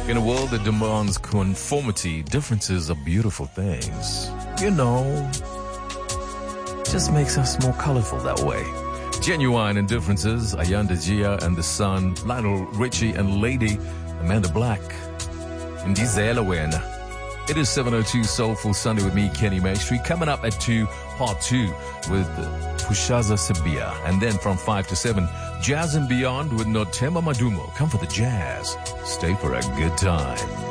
In a world that demands conformity, differences are beautiful things. You know, just makes us more colorful that way. Genuine in differences, Ayanda Gia and the Sun, Lionel Richie and Lady, Amanda Black, and Dizela Wena. It is 7:02 Soulful Sunday with me, Kenny Maestri. Coming up at 2, part 2 with Pushaza Sabia. And then from 5 to 7, Jazz and Beyond with Notema Madumo. Come for the jazz. Stay for a good time.